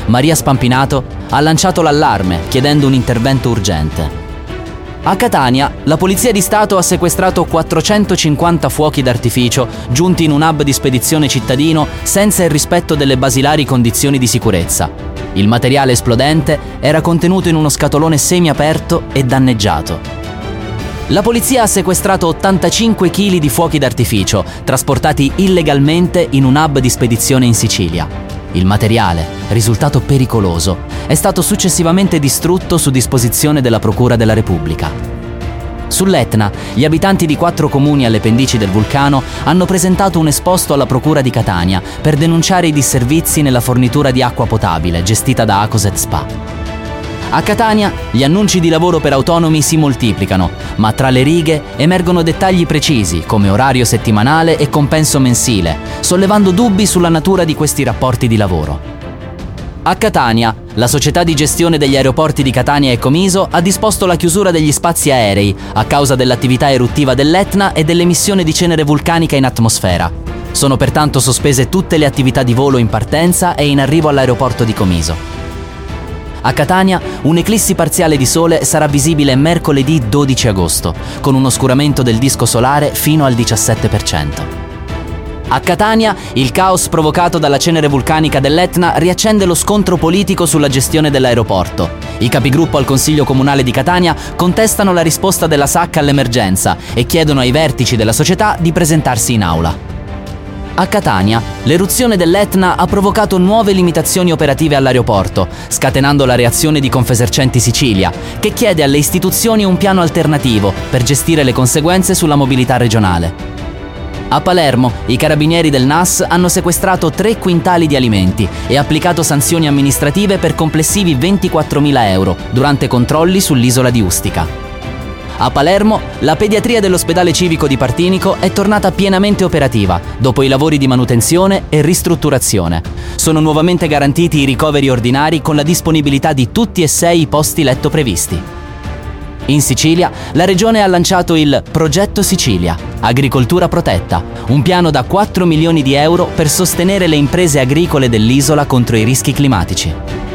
Maria Spampinato, ha lanciato l'allarme chiedendo un intervento urgente. A Catania, la Polizia di Stato ha sequestrato 450 fuochi d'artificio giunti in un hub di spedizione cittadino senza il rispetto delle basilari condizioni di sicurezza. Il materiale esplodente era contenuto in uno scatolone semiaperto e danneggiato. La polizia ha sequestrato 85 kg di fuochi d'artificio, trasportati illegalmente in un hub di spedizione in Sicilia. Il materiale, risultato pericoloso, è stato successivamente distrutto su disposizione della Procura della Repubblica. Sull'Etna, gli abitanti di 4 comuni alle pendici del vulcano hanno presentato un esposto alla Procura di Catania per denunciare i disservizi nella fornitura di acqua potabile gestita da Acoset SpA. A Catania gli annunci di lavoro per autonomi si moltiplicano, ma tra le righe emergono dettagli precisi come orario settimanale e compenso mensile, sollevando dubbi sulla natura di questi rapporti di lavoro. A Catania, la società di gestione degli aeroporti di Catania e Comiso ha disposto la chiusura degli spazi aerei a causa dell'attività eruttiva dell'Etna e dell'emissione di cenere vulcanica in atmosfera. Sono pertanto sospese tutte le attività di volo in partenza e in arrivo all'aeroporto di Comiso. A Catania, un'eclissi parziale di sole sarà visibile mercoledì 12 agosto, con un oscuramento del disco solare fino al 17%. A Catania, il caos provocato dalla cenere vulcanica dell'Etna riaccende lo scontro politico sulla gestione dell'aeroporto. I capigruppo al Consiglio Comunale di Catania contestano la risposta della SAC all'emergenza e chiedono ai vertici della società di presentarsi in aula. A Catania, l'eruzione dell'Etna ha provocato nuove limitazioni operative all'aeroporto, scatenando la reazione di Confesercenti Sicilia, che chiede alle istituzioni un piano alternativo per gestire le conseguenze sulla mobilità regionale. A Palermo, i carabinieri del NAS hanno sequestrato 3 quintali di alimenti e applicato sanzioni amministrative per complessivi 24.000 euro durante controlli sull'isola di Ustica. A Palermo, la pediatria dell'ospedale civico di Partinico è tornata pienamente operativa dopo i lavori di manutenzione e ristrutturazione. Sono nuovamente garantiti i ricoveri ordinari con la disponibilità di tutti e 6 i posti letto previsti. In Sicilia, la Regione ha lanciato il Progetto Sicilia, Agricoltura Protetta, un piano da 4 milioni di euro per sostenere le imprese agricole dell'isola contro i rischi climatici.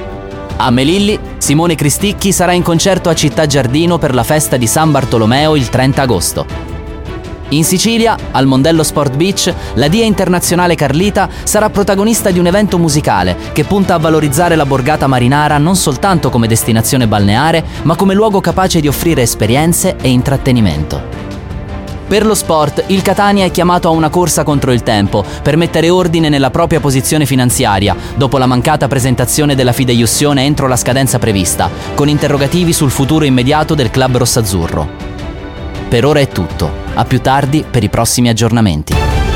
A Melilli, Simone Cristicchi sarà in concerto a Città Giardino per la festa di San Bartolomeo il 30 agosto. In Sicilia, al Mondello Sport Beach, la Dia Internazionale Carlita sarà protagonista di un evento musicale che punta a valorizzare la borgata marinara non soltanto come destinazione balneare, ma come luogo capace di offrire esperienze e intrattenimento. Per lo sport, il Catania è chiamato a una corsa contro il tempo per mettere ordine nella propria posizione finanziaria, dopo la mancata presentazione della fideiussione entro la scadenza prevista, con interrogativi sul futuro immediato del club rossazzurro. Per ora è tutto, a più tardi per i prossimi aggiornamenti.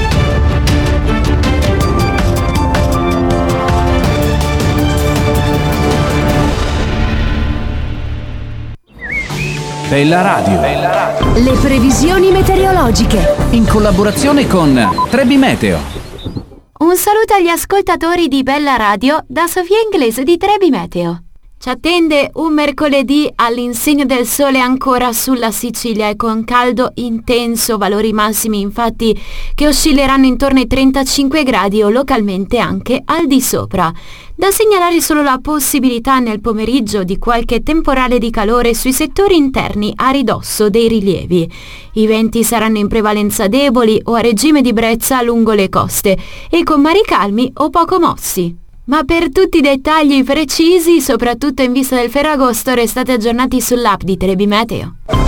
Bella Radio. Le previsioni meteorologiche. In collaborazione con Trebi Meteo. Un saluto agli ascoltatori di Bella Radio da Sofia Inglese di Trebi Meteo. Ci attende un mercoledì all'insegna del sole ancora sulla Sicilia e con caldo intenso, valori massimi infatti che oscilleranno intorno ai 35 gradi o localmente anche al di sopra. Da segnalare solo la possibilità nel pomeriggio di qualche temporale di calore sui settori interni a ridosso dei rilievi. I venti saranno in prevalenza deboli o a regime di brezza lungo le coste e con mari calmi o poco mossi. Ma per tutti i dettagli precisi, soprattutto in vista del Ferragosto, restate aggiornati sull'app di Trebi Meteo.